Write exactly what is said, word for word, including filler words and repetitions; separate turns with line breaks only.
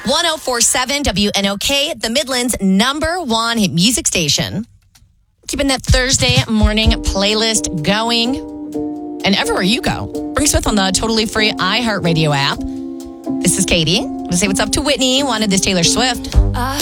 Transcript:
one oh four point seven W N O K, the Midlands' number one hit music station. Keeping that Thursday morning playlist going. And everywhere you go. Bring Smith on the totally free iHeartRadio app. This is Katie. I'm going to say what's up to Whitney. Wanted this Taylor Swift.
I